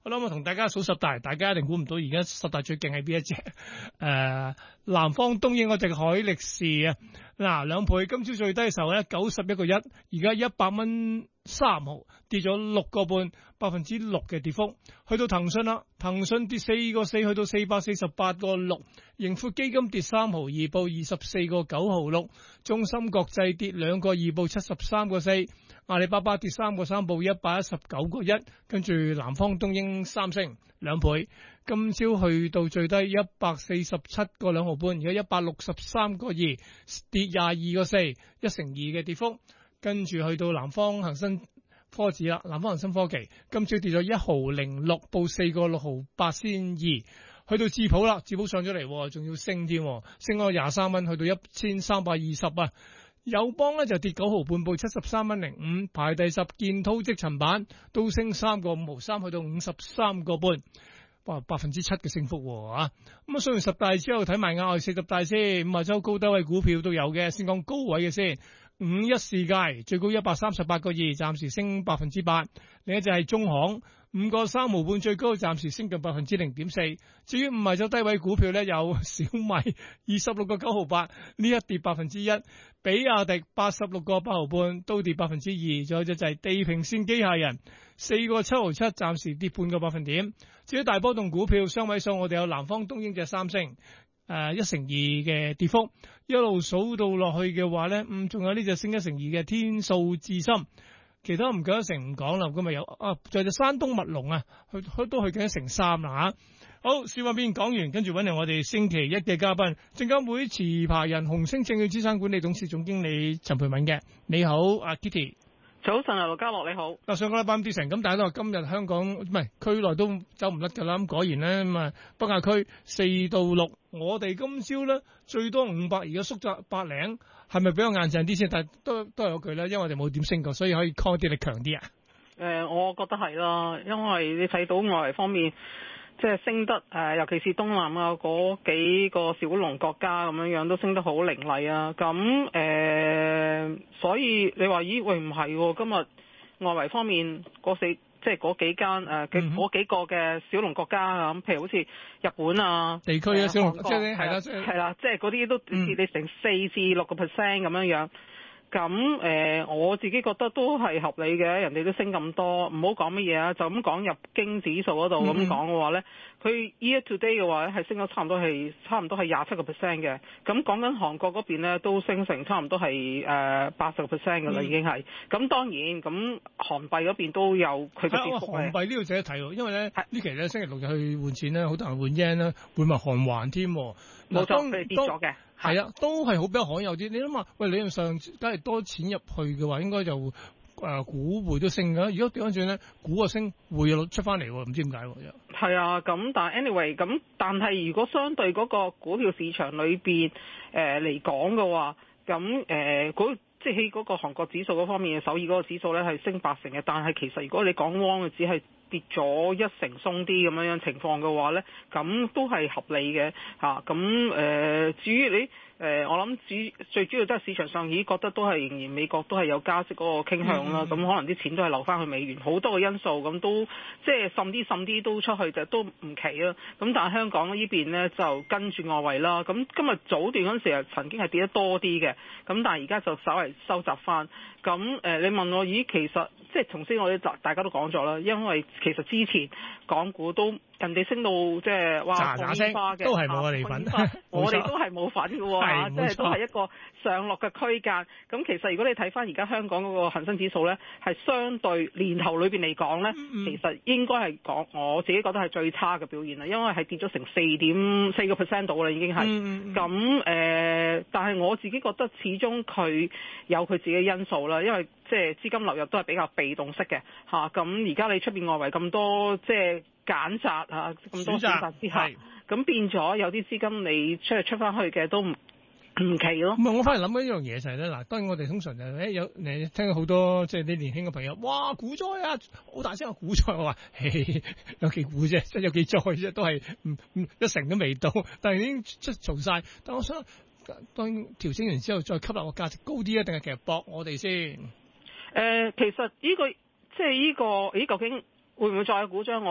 好啦，我同大家數十大，大家一定估唔到而家十大最勁係邊一隻？南方東英嗰隻海力士啊，嗱兩倍，今朝最低嘅時候咧91.1，而家100.3，跌咗6.5%，6%嘅跌幅。去到騰訊啦，騰訊跌4.4，去到448.6，盈富基金跌3毫2，報24.9毫6，中芯國際跌2.2，報73.4，阿里巴巴跌3.3，報119.1，跟住南方東英三升兩倍。今朝去到最低147.2毫半，而家163.2，跌22.4，1成2嘅跌幅。跟住去到南方恒生科指啦，南方恒生科技今朝跌咗1毫06，報4.6毫8仙2。去到智普啦，智普上咗嚟，仲要升添，升咗23蚊，去到1320啊。友邦咧就跌9毫半，報73.05，排第10。建滔積層板都升3.5毫3，去到53.5。哇，7%嘅升幅啊！咁啊，上完十大之後睇埋額外40大先，五十周高低位股票都有嘅。先講高位嘅先，51世界最高138.2，暫時升8%。另一隻係中行5.3毫半，最高暫時升近0.4%。至於五十周低位股票咧，有小米26.9毫8，呢一跌1%。比亞迪86.8毫半，都跌2%。仲有隻就係地平線機械人4.7毫7，暫時跌0.5%。至於大波動股票雙位數，我哋有南方東英隻三升，1成2嘅跌幅。一路數到落去嘅話咧，仲有呢隻升1成2嘅天數智深，其他唔夠1成唔講啦。咁咪有仲有隻山東墨龍啊，都去緊1成3啦嚇。好，說話邊講完，跟住揾嚟我哋星期一嘅嘉賓，證監會持牌人紅星證券資產管理董事總經理陳培敏嘅。你好，阿 Kitty。 早晨啊，盧家樂你好。 嗱，上個禮拜5跌成，咁大家都話今日香港唔係區內都走唔甩㗎啦。咁果然咧，咁啊北亞區4到6，我哋今朝咧最多500，而家縮窄100，係咪比較硬淨啲先？但係都係嗰句啦，因為我哋冇點升過，所以可以抗跌力強啲啊。 我覺得係啦，因為你睇到外圍方面。即係升得尤其是東南亞嗰幾個小龍國家咁樣都升得好凌厲啊！咁所以你話咦喂唔係喎，今日外圍方面嗰幾間嗰幾個嘅小龍國家咁，譬如好似日本啊地區啊小龍即係係啦，即係嗰啲都跌你成4至6%咁樣。咁我自己覺得都係合理嘅，人哋都升咁多，唔好講乜嘢啊，就咁講入京指數嗰度咁講嘅話咧，佢 year to day 嘅話咧係升咗差唔多係27%嘅，咁講緊韓國嗰邊咧都升成差唔多係80%嘅啦，已經係。咁當然咁韓幣嗰邊都有佢嘅跌幅。 韓幣呢度值得提喎，因為咧呢期咧星期六日去換錢咧，好多人換 yen 啦，換埋韓環添。 冇錯，佢哋跌咗嘅。 係啊，都係好比較罕有啲。你諗下，喂，理論上梗係多錢入去嘅話，應該就股匯都升㗎。如果調翻轉咧，股啊升，匯又出翻嚟喎，唔知點解喎又。 係啊，咁但係 anyway，但係如果相對嗰個股票市場裏邊嚟講嘅話，咁即係喺嗰個韓國指數嗰方面嘅首爾嗰個指數咧係升8成嘅，但係其實如果你講汪嘅只係跌咗1成鬆啲咁樣情況嘅話咧，咁都係合理嘅嚇。至於你我諗最主要都係市場上已經覺得都係仍然美國都係有加息嗰個傾向啦，咁可能啲錢都係留翻去美元，好多個因素咁都即係滲啲都出去就都唔奇啦。咁但係香港呢邊呢，就跟住外圍啦，咁今日早段嗰陣時曾經係跌得多啲嘅，咁但係而家就稍為收窄翻。咁你問我咦，其實即係頭先我哋大家都講咗啦，因為其實之前港股都人哋升到即係哇放煙花嘅， 都係冇我哋份， 我哋都係冇份嘅喎，即係都係一個上落嘅區間。咁其實如果你睇翻而家香港嗰個恆生指數咧，係相對年頭裏邊嚟講咧，其實應該係講我自己覺得係最差嘅表現啦，因為係跌咗成4.4% 度啦，已經係。咁但係我自己覺得始終佢有佢自己嘅因素啦，因為即係資金流入都係比較被動式嘅嚇。咁而家你出邊外圍咁多即係揀擇啊，咁多選擇之下，咁變咗有啲資金你出翻去嘅都唔奇咯。 唔係，我反而諗緊一樣嘢就係咧，嗱，當然我哋通常就有你聽到好多即係啲年輕嘅朋友，哇股災啊，好大聲嘅股災，我話有幾股啫，即係有幾災啫，都係1成都未到，但係已經出嘈晒。但我想當調整完之後再吸納個價值高啲啊，定係其實搏我哋先？ 其實呢個即係呢個，究竟會唔會再有股災？